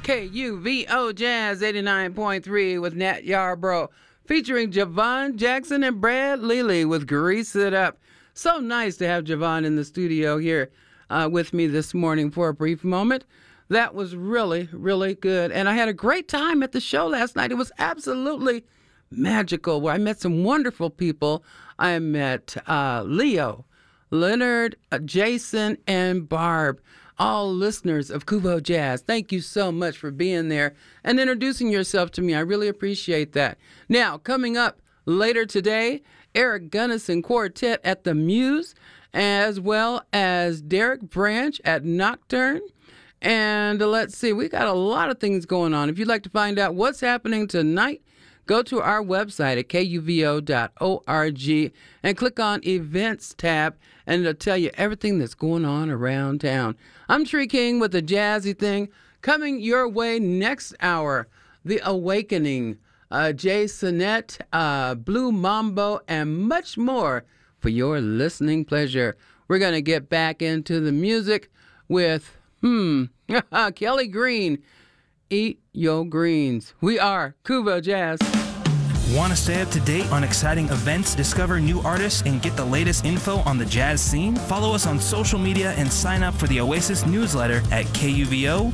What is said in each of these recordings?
KUVO Jazz 89.3 with Nat Yarbrough, featuring Javon Jackson and Brad Lely with Grease It Up. So nice to have Javon in the studio here with me this morning for a brief moment. That was really, really good. And I had a great time at the show last night. It was absolutely magical, where I met some wonderful people. I met Leo, Leonard, Jason, and Barb, all listeners of KUVO Jazz. Thank you so much for being there and introducing yourself to me. I really appreciate that. Now, coming up later today, Eric Gunnison Quartet at the Muse, as well as Derek Branch at Nocturne. And let's see, we got a lot of things going on. If you'd like to find out what's happening tonight, go to our website at kuvo.org and click on Events tab, and it'll tell you everything that's going on around town. I'm Tree King with the Jazzy Thing. Coming your way next hour, The Awakening, Jay Sonette, Blue Mambo, and much more for your listening pleasure. We're going to get back into the music with, Kelly Green. Eat your greens. We are KUVO Jazz. Want to stay up to date on exciting events, discover new artists, and get the latest info on the jazz scene? Follow us on social media and sign up for the Oasis newsletter at kuvo.org.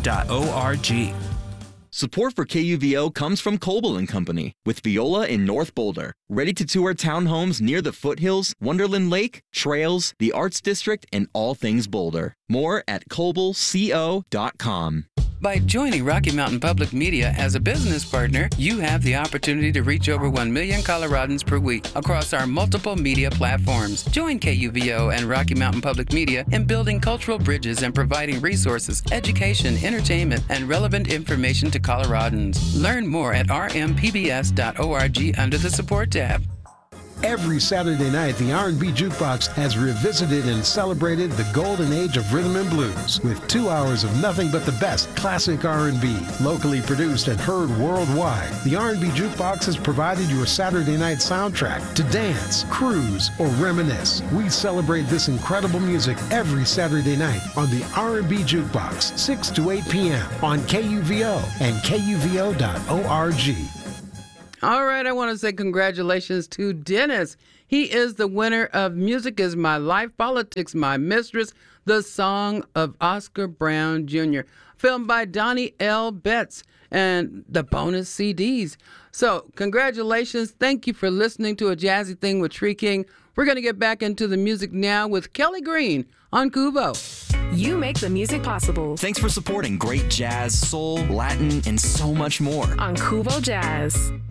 Support for KUVO comes from Coble & Company, with Viola in North Boulder. Ready to tour townhomes near the foothills, Wonderland Lake, trails, the Arts District, and all things Boulder. More at cobleco.com. By joining Rocky Mountain Public Media as a business partner, you have the opportunity to reach over 1 million Coloradans per week across our multiple media platforms. Join KUVO and Rocky Mountain Public Media in building cultural bridges and providing resources, education, entertainment, and relevant information to Coloradans. Learn more at rmpbs.org under the Support tab. Every Saturday night, the R&B Jukebox has revisited and celebrated the golden age of rhythm and blues with 2 hours of nothing but the best classic R&B, locally produced and heard worldwide. The R&B Jukebox has provided your Saturday night soundtrack to dance, cruise, or reminisce. We celebrate this incredible music every Saturday night on the R&B Jukebox, 6 to 8 p.m. on KUVO and kuvo.org. All right, I want to say congratulations to Dennis. He is the winner of Music is My Life, Politics My Mistress, the song of Oscar Brown Jr., filmed by Donnie L. Betts, and the bonus CDs. So congratulations. Thank you for listening to A Jazzy Thing with Tree King. We're going to get back into the music now with Kelly Green on KUVO. You make the music possible. Thanks for supporting great jazz, soul, Latin, and so much more On KUVO Jazz.